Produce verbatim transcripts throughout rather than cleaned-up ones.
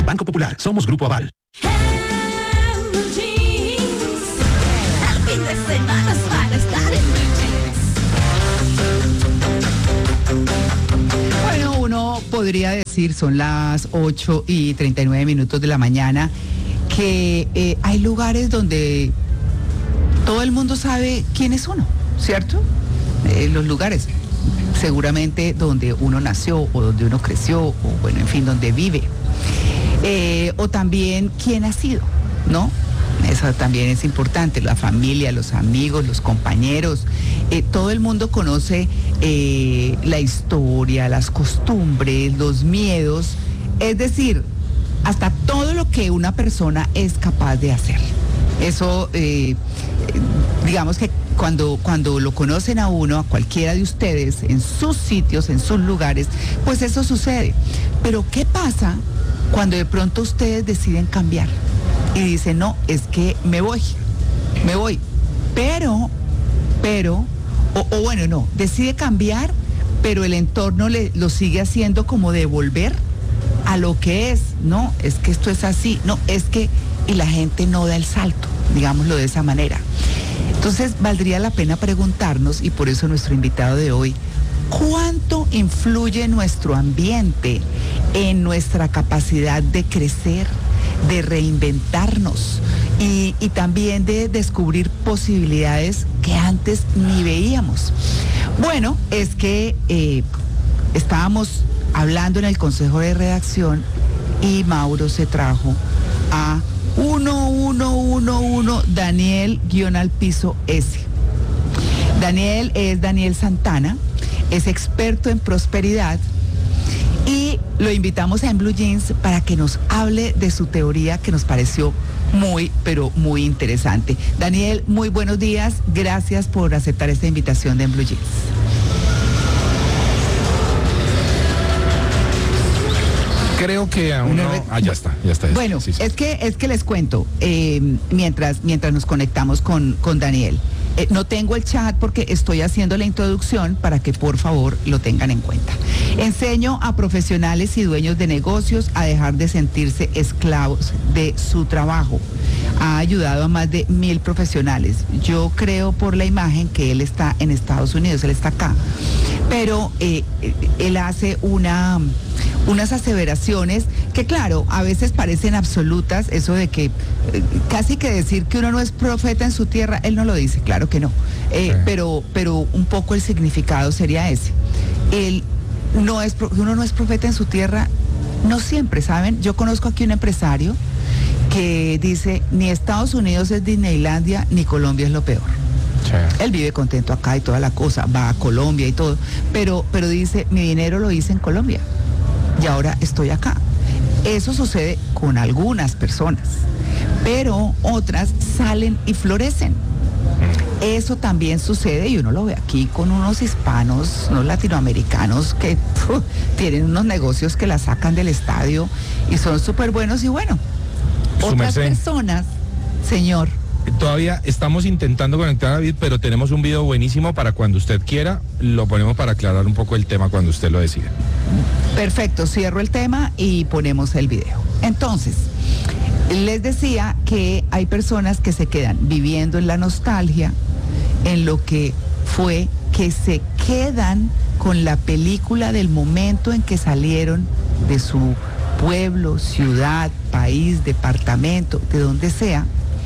Banco Popular. Somos Grupo Aval. Bueno, uno podría decir, son las ocho y treinta y nueve minutos de la mañana, que eh, hay lugares donde todo el mundo sabe quién es uno, ¿cierto? Eh, los lugares seguramente donde uno nació o donde uno creció, o bueno, en fin, donde vive. Eh, o también quién ha sido, ¿no? Eso también es importante, la familia, los amigos, los compañeros, eh, todo el mundo conoce eh, la historia, las costumbres, los miedos, es decir, hasta todo lo que una persona es capaz de hacer. Eso, eh, digamos que cuando, cuando lo conocen a uno, a cualquiera de ustedes, en sus sitios, en sus lugares, pues eso sucede. Pero ¿qué pasa cuando de pronto ustedes deciden cambiar? Y dicen, no, es que me voy, me voy. Pero, pero, o, o bueno, no, decide cambiar, pero el entorno le, lo sigue haciendo como devolver a lo que es. No, es que esto es así, no, es que, y la gente no da el salto, digámoslo de esa manera. Entonces, valdría la pena preguntarnos, y por eso nuestro invitado de hoy, ¿cuánto influye nuestro ambiente en nuestra capacidad de crecer, de reinventarnos y, y también de descubrir posibilidades que antes ni veíamos? Bueno, es que eh, estábamos hablando en el Consejo de Redacción y Mauro se trajo a uno uno uno uno Daniel guión al piso S. Daniel es Daniel Santana, es experto en prosperidad y lo invitamos a En Blue Jeans para que nos hable de su teoría que nos pareció muy, pero muy interesante. Daniel, muy buenos días, gracias por aceptar esta invitación de En Blue Jeans. Creo que aún no... Ah, ya está, ya está. Ya bueno, está, sí, sí. es que es que les cuento, eh, mientras, mientras nos conectamos con, con Daniel. Eh, no tengo el chat porque estoy haciendo la introducción para que por favor lo tengan en cuenta. Enseño a profesionales y dueños de negocios a dejar de sentirse esclavos de su trabajo. Ha ayudado a más de mil profesionales. Yo creo por la imagen que él está en Estados Unidos, él está acá. Pero eh, él hace una... unas aseveraciones que claro, a veces parecen absolutas, eso de que eh, casi que decir que uno no es profeta en su tierra, él no lo dice, claro que no, eh, sí. pero, pero un poco el significado sería ese. Él no es, uno no es profeta en su tierra, no siempre, ¿saben? Yo conozco aquí un empresario que dice, ni Estados Unidos es Disneylandia, ni Colombia es lo peor. Sí. Él vive contento acá y toda la cosa, va a Colombia y todo, pero, pero dice, mi dinero lo hice en Colombia y ahora estoy acá. Eso sucede con algunas personas, pero otras salen y florecen. Eso también sucede y uno lo ve aquí con unos hispanos, unos latinoamericanos que puf, tienen unos negocios que la sacan del estadio y son súper buenos y bueno, Su otras merced. personas, señor. Todavía estamos intentando conectar a David, pero tenemos un video buenísimo para cuando usted quiera, lo ponemos para aclarar un poco el tema cuando usted lo decida. Perfecto, cierro el tema y ponemos el video. Entonces, les decía que hay personas que se quedan viviendo en la nostalgia, en lo que fue, que se quedan con la película del momento en que salieron de su pueblo, ciudad, país, departamento, de donde sea,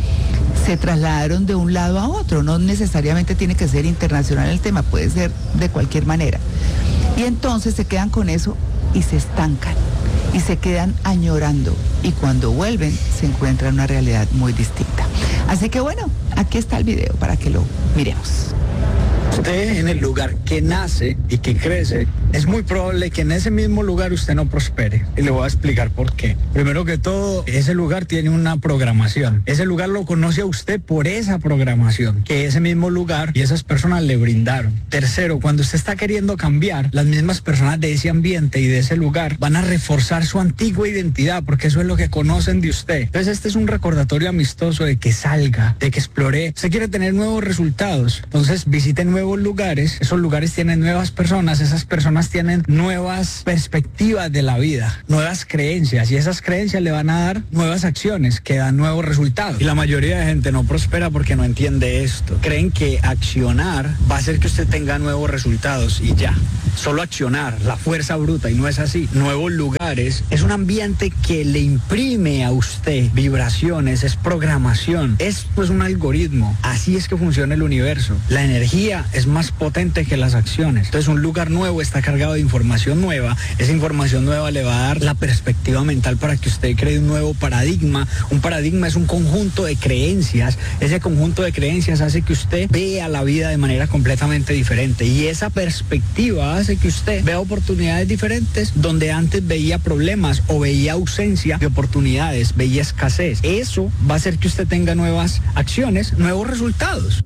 se trasladaron de un lado a otro. No necesariamente tiene que ser internacional el tema, puede ser de cualquier manera. Y entonces se quedan con eso y se estancan y se quedan añorando y cuando vuelven se encuentran una realidad muy distinta. Así que bueno, aquí está el video para que lo miremos. Usted en el lugar que nace y que crece, es muy probable que en ese mismo lugar usted no prospere. Y le voy a explicar por qué. Primero que todo, ese lugar tiene una programación. Ese lugar lo conoce a usted por esa programación que ese mismo lugar y esas personas le brindaron. Tercero, cuando usted está queriendo cambiar, las mismas personas de ese ambiente y de ese lugar van a reforzar su antigua identidad porque eso es lo que conocen de usted. Entonces este es un recordatorio amistoso de que salga, de que explore. Usted quiere tener nuevos resultados, entonces visite nuevos lugares. Esos lugares tienen nuevas personas, esas personas personas tienen nuevas perspectivas de la vida, nuevas creencias, y esas creencias le van a dar nuevas acciones que dan nuevos resultados. Y la mayoría de gente no prospera porque no entiende esto. Creen que accionar va a hacer que usted tenga nuevos resultados y ya. Solo accionar, la fuerza bruta, y no es así. Nuevos lugares es un ambiente que le imprime a usted vibraciones, es programación. Esto es un algoritmo. Así es que funciona el universo. La energía es más potente que las acciones. Entonces un lugar nuevo está cargado de información nueva. Esa información nueva le va a dar la perspectiva mental para que usted cree un nuevo paradigma. Un paradigma es un conjunto de creencias. Ese conjunto de creencias hace que usted vea la vida de manera completamente diferente. Y esa perspectiva hace que usted vea oportunidades diferentes donde antes veía problemas o veía ausencia de oportunidades, veía escasez. Eso va a hacer que usted tenga nuevas acciones, nuevos resultados.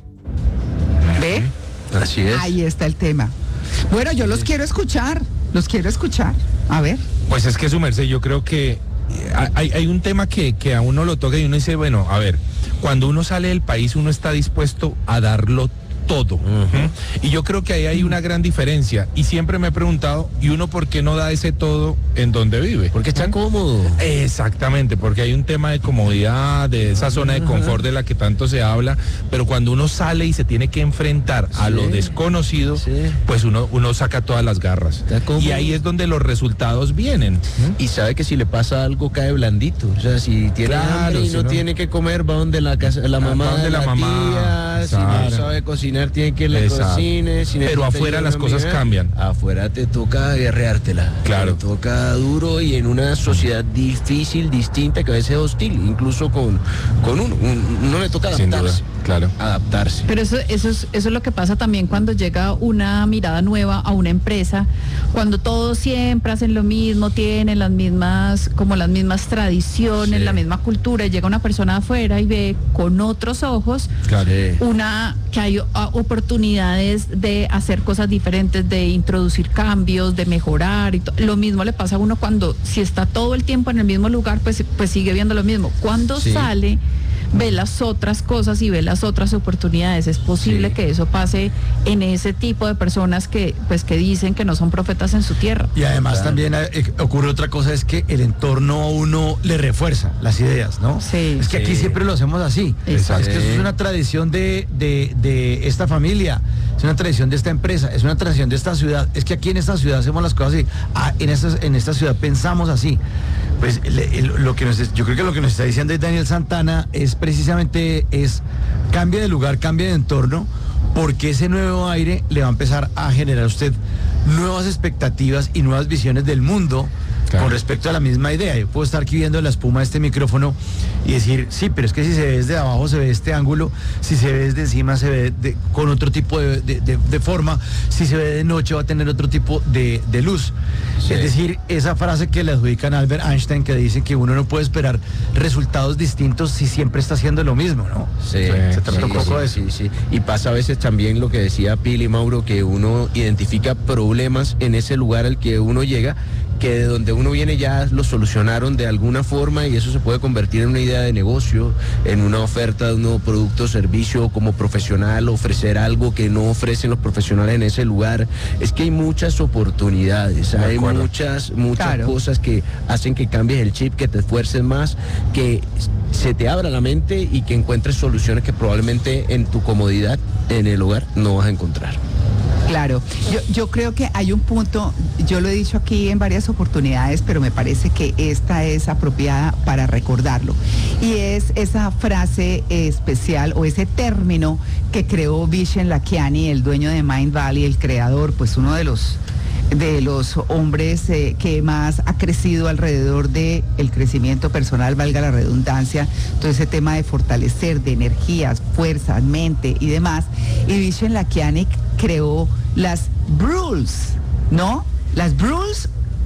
¿Ve? Así es. Ahí está el tema. Bueno, yo los quiero escuchar, los quiero escuchar. A ver. Pues es que su merced, yo creo que hay, hay un tema que, que a uno lo toca y uno dice, bueno, a ver, cuando uno sale del país uno está dispuesto a darlo todo. Uh-huh. Y yo creo que ahí hay una gran diferencia. Y siempre me he preguntado, ¿y uno por qué no da ese todo en donde vive? Porque está cómodo. Exactamente, porque hay un tema de comodidad, de esa zona de confort de la que tanto se habla, pero cuando uno sale y se tiene que enfrentar a sí. lo desconocido, sí. pues uno, uno saca todas las garras. Y ahí es donde los resultados vienen. ¿Mm? Y sabe que si le pasa algo cae blandito. O sea, si tiene claro, hambre y si no, no tiene que comer, va donde la casa, la mamá, donde la, la mamá, tía, si no sabe cocinar, tiene que ir a la cocina. Si pero afuera las cosas amiga, cambian. Afuera te toca guerreártela. Claro. Te toca duro y en una sociedad difícil, distinta, que a veces es hostil, incluso con, con uno. Uno le toca adaptarse. Sin duda, claro. Adaptarse. Pero eso, eso, es, eso es lo que pasa también cuando llega una mirada nueva a una empresa, cuando todos siempre hacen lo mismo, tienen las mismas, como las mismas tradiciones, sí. la misma cultura, y llega una persona de afuera y ve con otros ojos claro. una que hay oportunidades de hacer cosas diferentes, de introducir cambios, de mejorar. Y lo mismo le pasa a uno cuando, si está todo el tiempo en el mismo lugar, pues, pues sigue viendo lo mismo. Cuando sí. sale, ve las otras cosas y ve las otras oportunidades. Es posible sí. que eso pase en ese tipo de personas que pues que dicen que no son profetas en su tierra. Y además claro. también eh, ocurre otra cosa, es que el entorno a uno le refuerza las ideas, ¿no? Sí. Es que sí. aquí siempre lo hacemos así. Exacto. Es que eso es una tradición de, de, de esta familia, es una tradición de esta empresa, es una tradición de esta ciudad. Es que aquí en esta ciudad hacemos las cosas así. Ah, en, esta, en esta ciudad pensamos así. Pues le, lo que nos, yo creo que lo que nos está diciendo Daniel Santana es precisamente es cambie de lugar, cambie de entorno, porque ese nuevo aire le va a empezar a generar a usted nuevas expectativas y nuevas visiones del mundo. Claro. Con respecto a la misma idea. Yo puedo estar aquí viendo la espuma de este micrófono y decir, sí, pero es que si se ve desde abajo se ve este ángulo, si se ve desde encima se ve de, con otro tipo de, de, de, de forma, si se ve de noche va a tener otro tipo de, de luz. Sí. Es decir, esa frase que le adjudican a Albert Einstein, que dice que uno no puede esperar resultados distintos si siempre está haciendo lo mismo, ¿no? Sí, se trata sí, un poco sí, de eso. Sí, sí. Y pasa a veces también lo que decía Pili, Mauro, que uno identifica problemas en ese lugar al que uno llega, que de donde uno viene ya lo solucionaron de alguna forma y eso se puede convertir en una idea de negocio, en una oferta de un nuevo producto o servicio como profesional, ofrecer algo que no ofrecen los profesionales en ese lugar. Es que hay muchas oportunidades, hay muchas, muchas claro. cosas que hacen que cambies el chip, que te esfuerces más, que se te abra la mente y que encuentres soluciones que probablemente en tu comodidad, en el hogar, no vas a encontrar. Claro, yo, yo creo que hay un punto, yo lo he dicho aquí en varias oportunidades, pero me parece que esta es apropiada para recordarlo. Y es esa frase especial o ese término que creó Vishen Lakhiani, el dueño de Mindvalley, el creador, pues uno de los de los hombres eh, que más ha crecido alrededor de el crecimiento personal, valga la redundancia, todo ese tema de fortalecer, de energías, fuerzas, mente y demás. Y Vishen Lakhiani creó las Rules, ¿no? Las Rules,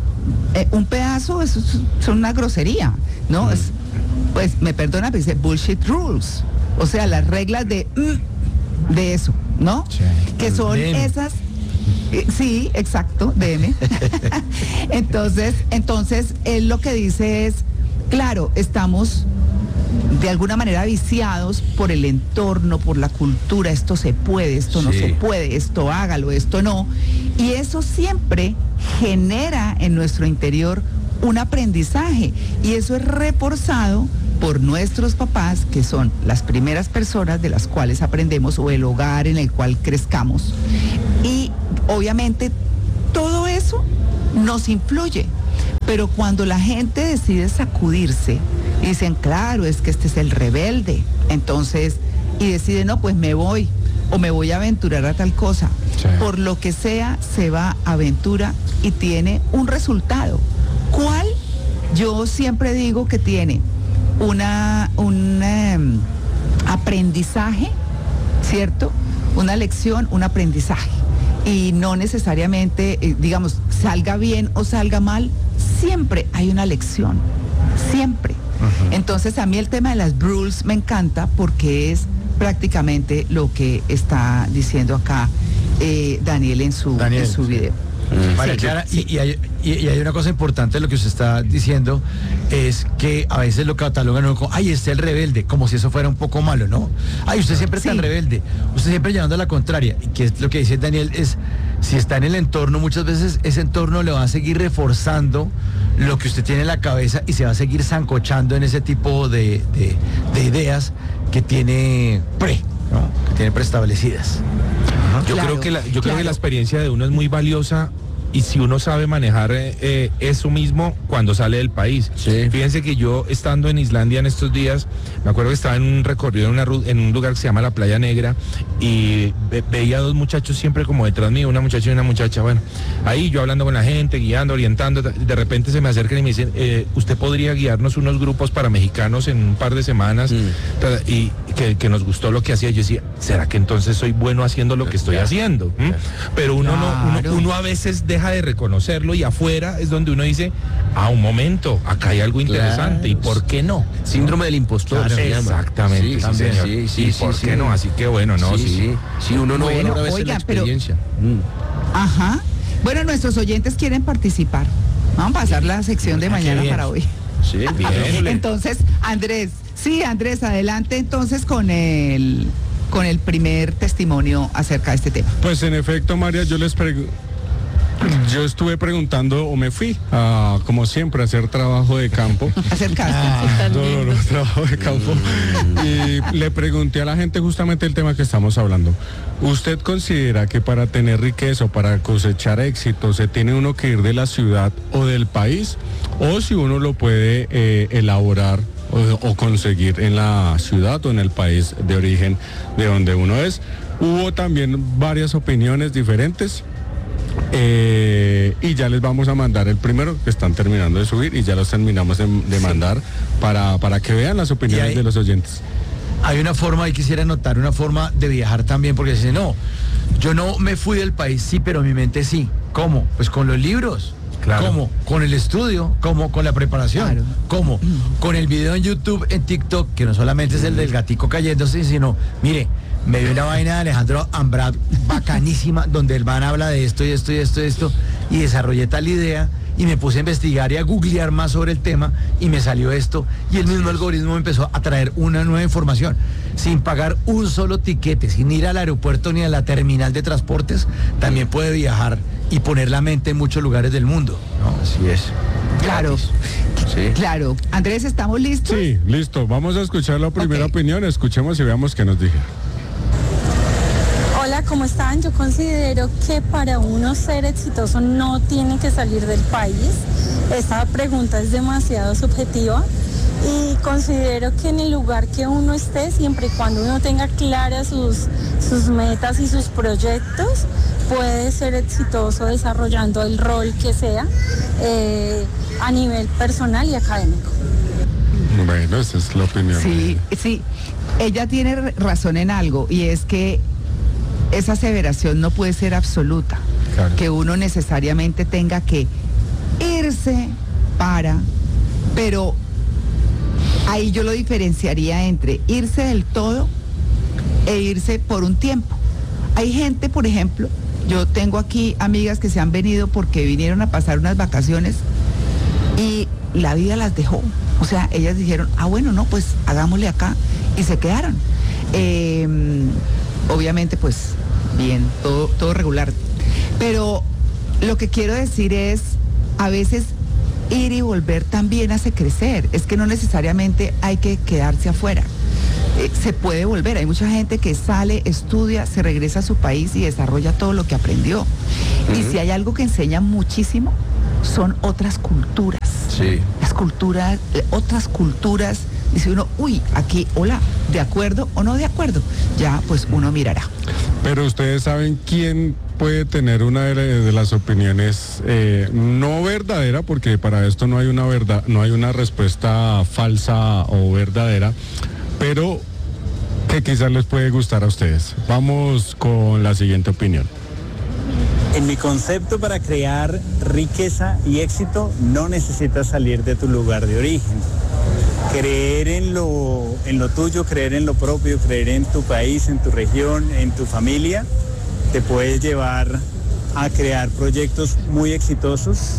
eh, un pedazo, es, son una grosería, ¿no? Mm. Es, pues me perdona, pero dice bullshit rules, o sea, las reglas de, mm, de eso, ¿no? Sí. Que son D M. Esas... Sí, exacto, D M. entonces, entonces, él lo que dice es, claro, estamos de alguna manera viciados por el entorno, por la cultura, esto se puede, esto sí. no se puede, esto hágalo, esto no, Y eso siempre genera en nuestro interior un aprendizaje y eso es reforzado por nuestros papás, que son las primeras personas de las cuales aprendemos o el hogar en el cual crezcamos. Y obviamente todo eso nos influye, pero cuando la gente decide sacudirse, dicen, claro, es que este es el rebelde, entonces, y decide, no, pues me voy, o me voy a aventurar a tal cosa. Sí. Por lo que sea, se va, aventura y tiene un resultado. ¿Cuál? Yo siempre digo que tiene una, un um, aprendizaje, ¿cierto? Una lección, un aprendizaje. Y no necesariamente, eh, digamos, salga bien o salga mal, siempre hay una lección, siempre. Uh-huh. Entonces a mí el tema de las rules me encanta porque es prácticamente lo que está diciendo acá eh, Daniel en su, Daniel, en su video. Sí. María Clara, sí. y, y, hay, y, y hay una cosa importante de lo que usted está diciendo, es que a veces lo catalogan como, ay, este es el rebelde, como si eso fuera un poco malo, ¿no? Ay, usted siempre está sí. rebelde, usted siempre llevando a la contraria, y que es lo que dice Daniel, es, si está en el entorno, muchas veces ese entorno le va a seguir reforzando lo que usted tiene en la cabeza y se va a seguir zancochando en ese tipo de, de, de ideas que tiene pre, ¿no? Que tiene preestablecidas. Yo, claro, creo, que la, yo claro. creo que la experiencia de uno es muy valiosa y si uno sabe manejar eh, eh, eso mismo cuando sale del país. Sí. Fíjense que yo estando en Islandia en estos días, me acuerdo que estaba en un recorrido en, una, en un lugar que se llama la Playa Negra y ve, veía a dos muchachos siempre como detrás mío, una muchacha y una muchacha, bueno, ahí yo hablando con la gente, guiando, orientando, de repente se me acercan y me dicen, eh, ¿usted podría guiarnos unos grupos para mexicanos en un par de semanas? Mm. Y que, que nos gustó lo que hacía. Yo decía, ¿será que entonces soy bueno haciendo lo que estoy claro. haciendo? ¿Mm? Claro. Pero uno, claro. no, uno, uno a veces deja de reconocerlo y afuera es donde uno dice, ah, un momento, acá hay algo interesante, claro. ¿y por qué no? Síndrome del impostor. Claro, se llama. Exactamente, sí, sí, señor. Sí, sí, ¿Y sí, por sí, qué sí. no? Así que bueno, no, sí. sí. Sí, sí uno no bueno, valora a veces oiga, la experiencia. Pero, mm. Ajá. Bueno, nuestros oyentes quieren participar. Vamos a pasar la sección de mañana para hoy. Sí, bien. Entonces, Andrés, sí, Andrés, adelante entonces con el con el primer testimonio acerca de este tema. Pues en efecto, María, yo les pregunto. Yo estuve preguntando o me fui a, como siempre, a hacer trabajo de campo. Hacer casting. Ah, no, no, no, trabajo de campo. Y le pregunté a la gente justamente el tema que estamos hablando. ¿Usted considera que para tener riqueza o para cosechar éxito se tiene uno que ir de la ciudad o del país? ¿O si uno lo puede eh, elaborar o, o conseguir en la ciudad o en el país de origen de donde uno es? Hubo también varias opiniones diferentes. Eh, y ya les vamos a mandar el primero que están terminando de subir y ya los terminamos de, de sí. mandar para, para que vean las opiniones hay, de los oyentes. Hay una forma, y quisiera anotar una forma de viajar también, porque dice, no, yo no me fui del país, sí, pero mi mente sí. ¿Cómo? Pues con los libros. Claro. ¿Cómo? Con el estudio, ¿cómo? Con la preparación, claro. ¿Cómo? Con el video en YouTube, en TikTok, que no solamente es el del gatico cayéndose, sino, mire, me dio una vaina de Alejandro Ambrat bacanísima, donde el man habla de esto y esto y esto y esto, y desarrollé tal idea, y me puse a investigar y a googlear más sobre el tema, y me salió esto, y el mismo algoritmo me empezó a traer una nueva información, sin pagar un solo tiquete, sin ir al aeropuerto ni a la terminal de transportes, también puede viajar y poner la mente en muchos lugares del mundo, ¿no? Así es. Claro, sí. Claro. Andrés, ¿estamos listos? Sí, listo. Vamos a escuchar la primera okay. opinión, escuchemos y veamos qué nos dije. Hola, ¿cómo están? Yo considero que para uno ser exitoso no tiene que salir del país. Esta pregunta es demasiado subjetiva y considero que en el lugar que uno esté, siempre y cuando uno tenga claras sus, sus metas y sus proyectos, puede ser exitoso desarrollando el rol que sea eh, a nivel personal y académico. Bueno, esa es la opinión. Sí, sí. Ella tiene razón en algo y es que esa aseveración no puede ser absoluta, claro. Que uno necesariamente tenga que irse para, pero ahí yo lo diferenciaría entre irse del todo e irse por un tiempo. Hay gente, por ejemplo, yo tengo aquí amigas que se han venido porque vinieron a pasar unas vacaciones y la vida las dejó. O sea, ellas dijeron, ah, bueno, no, pues hagámosle acá, y se quedaron. Eh, obviamente, pues, bien, todo, todo regular. Pero lo que quiero decir es, a veces ir y volver también hace crecer. Es que no necesariamente hay que quedarse afuera. Eh, se puede volver. Hay mucha gente que sale, estudia, se regresa a su país y desarrolla todo lo que aprendió. Uh-huh. Y si hay algo que enseña muchísimo, son otras culturas. Sí. Las culturas, eh, otras culturas, dice uno, uy, aquí, hola, ¿de acuerdo o no de acuerdo? Ya, pues uno mirará. Pero ustedes saben quién puede tener una de, de las opiniones eh, no verdadera, porque para esto no hay una verdad, no hay una respuesta falsa o verdadera, pero que quizás les puede gustar a ustedes. Vamos con la siguiente opinión. En mi concepto, para crear riqueza y éxito no necesitas salir de tu lugar de origen. Creer en lo, en lo tuyo, creer en lo propio, creer en tu país, en tu región, en tu familia, te puede llevar a crear proyectos muy exitosos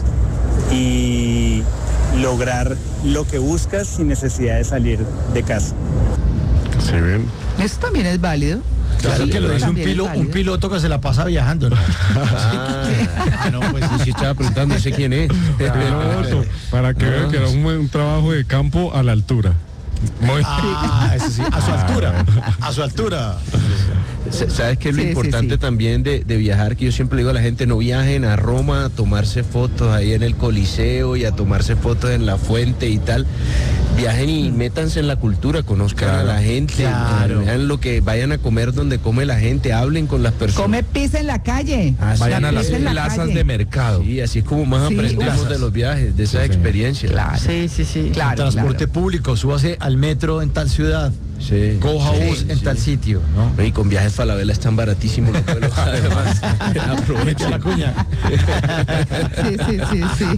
y lograr lo que buscas sin necesidad de salir de casa. ¿Sí ven? Eso también es válido. Claro, Sí, que lo dice un, también es pilo- válido. un piloto que se la pasa viajando, ¿no? Ah, ah, no, pues sí, sí estaba preguntando, sé quién es. Piloto, para que vean que era un, un trabajo de campo a la altura. Muy Ah, eso sí, a su altura, a su altura. ¿Sabes qué es lo Sí, sí, importante sí. también de, de viajar? Que yo siempre le digo a la gente, no viajen a Roma a tomarse fotos ahí en el Coliseo y a tomarse fotos en la fuente y tal. Viajen y métanse en la cultura, conozcan Claro, a la gente, claro. vean lo que vayan a comer donde come la gente, hablen con las personas. Come pizza en la calle. Así Vayan a las Pizza en la plazas calle. de mercado. Sí, así es como más Sí, aprendemos plazas. de los viajes, de esas Sí, sí. experiencias. Claro. Sí, sí, sí. Claro, Transporte claro. público, súbase al metro en tal ciudad, Sí. coja Sí, bus en sí. tal sitio, ¿no? Y con viajes Falabella están baratísimos los vuelos, además. Aprovechen. La cuña. Sí, sí, sí, sí.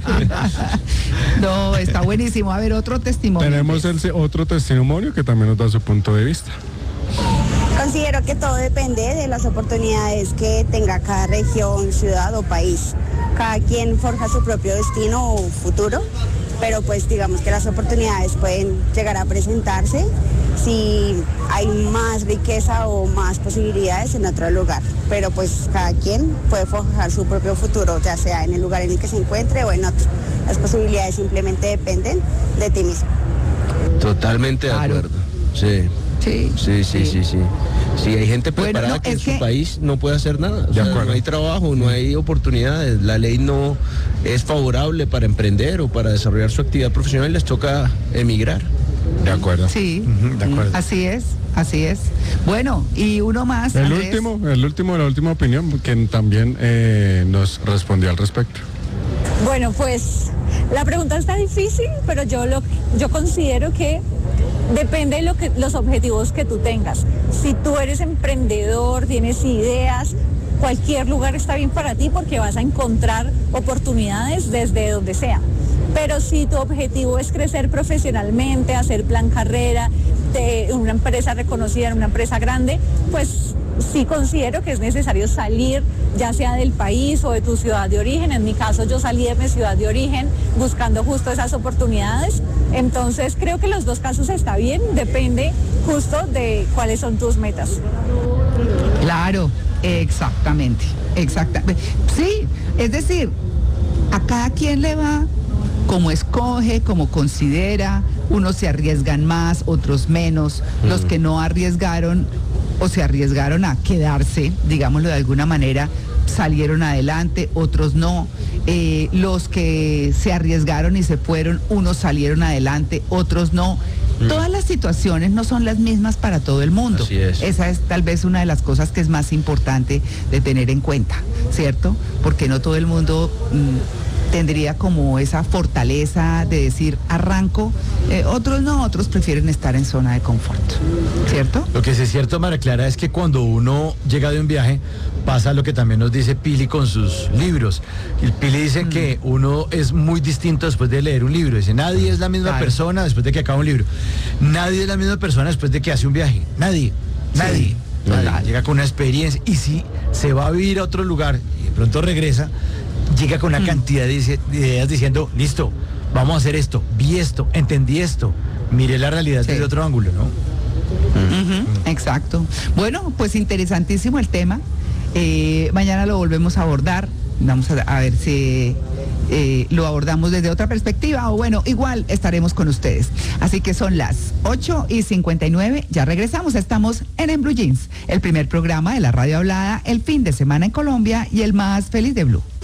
No, está buenísimo. A ver, otro testimonio. Tenemos el se- otro testimonio que también nos da su punto de vista. Considero que todo depende de las oportunidades que tenga cada región, ciudad o país. Cada quien forja su propio destino o futuro, pero pues digamos que las oportunidades pueden llegar a presentarse si hay más riqueza o más posibilidades en otro lugar. Pero pues cada quien puede forjar su propio futuro, ya sea en el lugar en el que se encuentre o en otro. Las posibilidades simplemente dependen de ti mismo. Totalmente de Claro. acuerdo. Sí. Sí, Sí, sí, sí, sí. Sí, hay gente Bueno, preparada no, que en es su que- país no puede hacer nada. O De sea, acuerdo. no hay trabajo, no hay oportunidades. La ley no es favorable para emprender o para desarrollar su actividad profesional. Les toca emigrar. De acuerdo. Sí, Ujú, de acuerdo. así es, así es. Bueno, y uno más. El Andrés. último, el último, la última opinión, que también eh, nos respondió al respecto. Bueno, pues la pregunta está difícil, pero yo lo yo considero que depende de lo que, los objetivos que tú tengas. Si tú eres emprendedor, tienes ideas, cualquier lugar está bien para ti porque vas a encontrar oportunidades desde donde sea. Pero si tu objetivo es crecer profesionalmente, hacer plan carrera de una empresa reconocida, en una empresa grande, pues sí considero que es necesario salir, ya sea del país o de tu ciudad de origen. En mi caso, yo salí de mi ciudad de origen buscando justo esas oportunidades. Entonces creo que los dos casos está bien, depende justo de cuáles son tus metas. Claro, exactamente, exactamente. Sí, es decir, a cada quien le va como escoge, como considera, unos se arriesgan más, otros menos, los que no arriesgaron o se arriesgaron a quedarse, digámoslo de alguna manera, salieron adelante, otros no. Eh, los que se arriesgaron y se fueron, unos salieron adelante, otros no. Todas las situaciones no son las mismas para todo el mundo. Así es. Esa es tal vez una de las cosas que es más importante de tener en cuenta, ¿cierto? Porque no todo el mundo mm, tendría como esa fortaleza de decir arranco, eh, otros no, otros prefieren estar en zona de confort, ¿cierto? Lo que sí es cierto, María Clara, es que cuando uno llega de un viaje, pasa lo que también nos dice Pili con sus libros. Y Pili dice que uno es muy distinto después de leer un libro. Dice, nadie es la misma Claro. persona después de que acaba un libro. Nadie es la misma persona después de que hace un viaje. Nadie. Nadie. Nadie. Llega con una experiencia. Y si se va a vivir a otro lugar y de pronto regresa, llega con una cantidad de ide- de ideas diciendo, listo, vamos a hacer esto, vi esto, entendí esto, miré la realidad Sí. desde otro ángulo, ¿no? Ujú, exacto. Bueno, pues interesantísimo el tema. Eh, mañana lo volvemos a abordar. Vamos a, a ver si eh, lo abordamos desde otra perspectiva o bueno, igual estaremos con ustedes. Así que son las ocho y cincuenta y nueve, ya regresamos, estamos en En Blue Jeans, el primer programa de la radio hablada, el fin de semana en Colombia y el más feliz de Blue.